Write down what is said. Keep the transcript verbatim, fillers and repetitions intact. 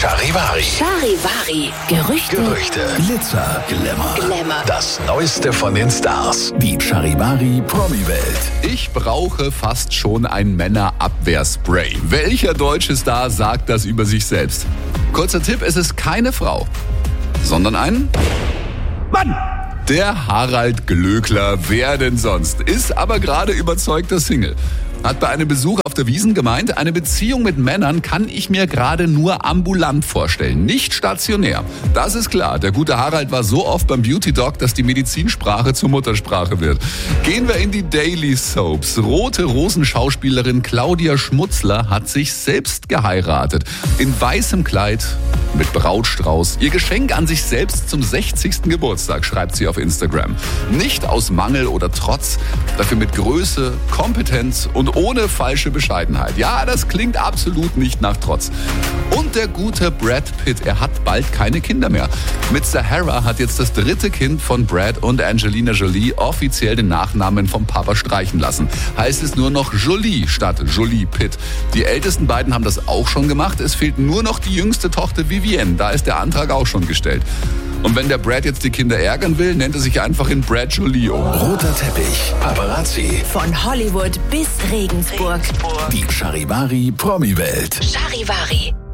Charivari. Charivari. Gerüchte. Gerüchte. Glitzer, Glamour. Glamour. Das Neueste von den Stars. Die Charivari Promi-Welt. Ich brauche fast schon ein Männerabwehrspray. Welcher deutsche Star sagt das über sich selbst? Kurzer Tipp, es ist keine Frau, sondern ein Mann. Der Harald Glöckler, wer denn sonst? Ist aber gerade überzeugter Single. Hat bei einem Besuch auf der Wiesn gemeint, eine Beziehung mit Männern kann ich mir gerade nur ambulant vorstellen, nicht stationär. Das ist klar, der gute Harald war so oft beim Beauty Doc, dass die Medizinsprache zur Muttersprache wird. Gehen wir in die Daily Soaps. Rote Rosen-Schauspielerin Claudia Schmutzler hat sich selbst geheiratet. In weißem Kleid mit Brautstrauß. Ihr Geschenk an sich selbst zum sechzigsten Geburtstag, schreibt sie auf Instagram. Nicht aus Mangel oder Trotz, dafür mit Größe, Kompetenz und ohne falsche Bescheidenheit. Ja, das klingt absolut nicht nach Trotz. Und der gute Brad Pitt, er hat bald keine Kinder mehr. Mit Sahara hat jetzt das dritte Kind von Brad und Angelina Jolie offiziell den Nachnamen vom Papa streichen lassen. Heißt es nur noch Jolie statt Jolie Pitt. Die ältesten beiden haben das auch schon gemacht. Es fehlt nur noch die jüngste Tochter Vivienne. Da ist der Antrag auch schon gestellt. Und wenn der Brad jetzt die Kinder ärgern will, nennt er sich einfach in Brad Jolie um. Roter Teppich, Paparazzi. Von Hollywood bis Regensburg. Die Charivari Promi-Welt. Charivari.